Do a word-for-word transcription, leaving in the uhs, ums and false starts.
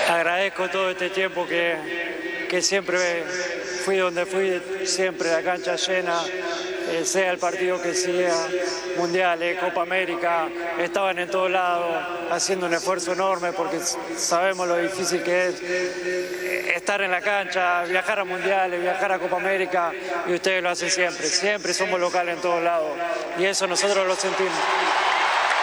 Agradezco todo este tiempo que, que siempre fui donde fui, siempre la cancha llena, eh, sea el partido que sea, mundiales, Copa América, estaban en todos lados haciendo un esfuerzo enorme porque sabemos lo difícil que es estar en la cancha, viajar a mundiales, viajar a Copa América, y ustedes lo hacen siempre, siempre somos locales en todos lados y eso nosotros lo sentimos.